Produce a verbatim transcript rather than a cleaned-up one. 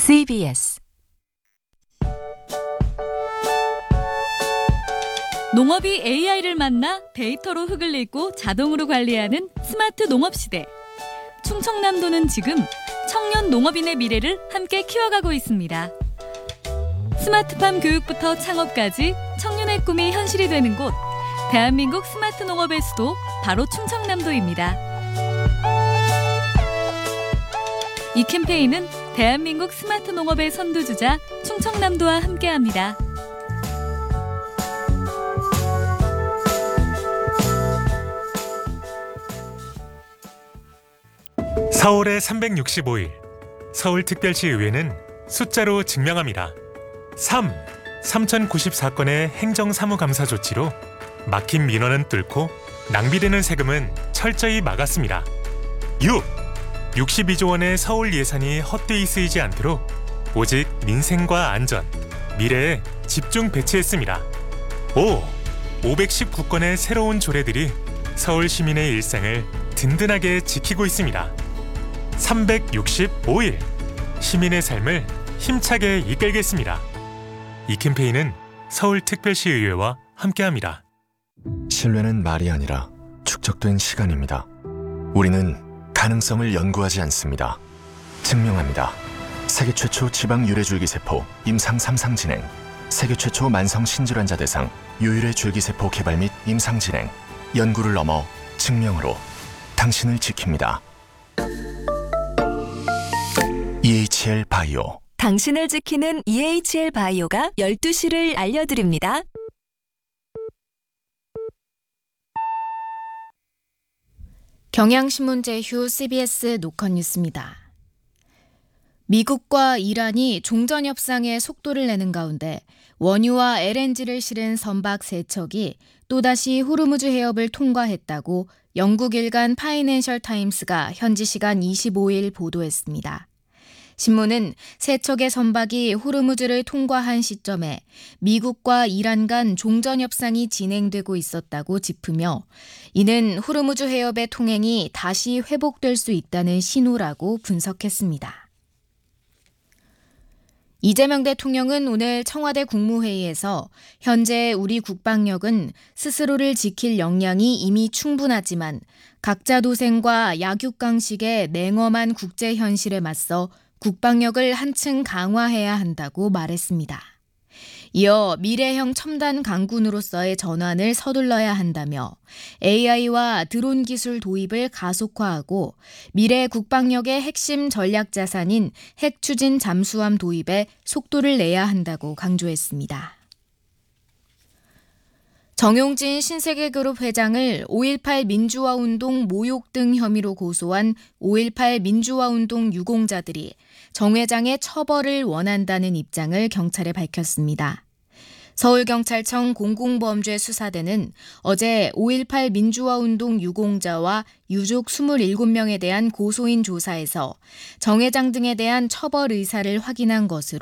씨비에스 농업이 에이아이를 만나 데이터로 흙을 읽고 자동으로 관리하는 스마트 농업 시대. 충청남도는 지금 청년 농업인의 미래를 함께 키워가고 있습니다. 스마트팜 교육부터 창업까지 청년의 꿈이 현실이 되는 곳, 대한민국 스마트 농업의 수도 바로 충청남도입니다. 이 캠페인은 대한민국 스마트 농업의 선두주자 충청남도와 함께합니다. 사월의 삼백육십오 일, 서울특별시의회는 숫자로 증명합니다. 삼. 삼천구십사 건의 행정사무감사 조치로 막힌 민원은 뚫고 낭비되는 세금은 철저히 막았습니다. 육. 육십이조 원의 서울 예산이 헛되이 쓰이지 않도록 오직 민생과 안전, 미래에 집중 배치했습니다. 오. 오백십구 건의 새로운 조례들이 서울 시민의 일상을 든든하게 지키고 있습니다. 삼백육십오 일, 시민의 삶을 힘차게 이끌겠습니다. 이 캠페인은 서울특별시의회와 함께합니다. 신뢰는 말이 아니라 축적된 시간입니다. 우리는 가능성을 연구하지 않습니다. 증명합니다. 세계 최초 지방 유래줄기세포 임상 삼 상 진행, 세계 최초 만성 신질환자 대상 유일의 줄기세포 개발 및 임상 진행, 연구를 넘어 증명으로 당신을 지킵니다. 이에이치엘 바이오. 당신을 지키는 이에이치엘 바이오가 열두 시를 알려드립니다. 경향신문 제휴 씨비에스 노컷 뉴스입니다. 미국과 이란이 종전 협상에 속도를 내는 가운데 원유와 엘엔지를 실은 선박 세 척이 또다시 호르무즈 해협을 통과했다고 영국 일간 파이낸셜 타임스가 현지 시간 이십오 일 보도했습니다. 신문은 세 척의 선박이 호르무즈를 통과한 시점에 미국과 이란 간 종전 협상이 진행되고 있었다고 짚으며 이는 호르무즈 해협의 통행이 다시 회복될 수 있다는 신호라고 분석했습니다. 이재명 대통령은 오늘 청와대 국무회의에서 현재 우리 국방력은 스스로를 지킬 역량이 이미 충분하지만 각자 도생과 약육강식의 냉엄한 국제 현실에 맞서 국방력을 한층 강화해야 한다고 말했습니다. 이어 미래형 첨단 강군으로서의 전환을 서둘러야 한다며 에이아이와 드론 기술 도입을 가속화하고 미래 국방력의 핵심 전략 자산인 핵 추진 잠수함 도입에 속도를 내야 한다고 강조했습니다. 정용진 신세계그룹 회장을 오일팔 민주화운동 모욕 등 혐의로 고소한 오일팔 민주화운동 유공자들이 정 회장의 처벌을 원한다는 입장을 경찰에 밝혔습니다. 서울경찰청 공공범죄수사대는 어제 오일팔 민주화운동 유공자와 유족 이십칠 명에 대한 고소인 조사에서 정 회장 등에 대한 처벌 의사를 확인한 것으로